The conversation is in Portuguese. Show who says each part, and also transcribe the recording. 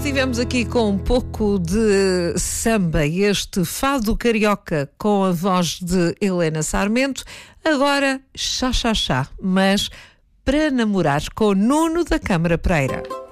Speaker 1: Estivemos aqui com um pouco de samba, este fado carioca com a voz de Helena Sarmento. Agora, chá, chá, chá, mas para namorar com Nuno da Câmara Pereira.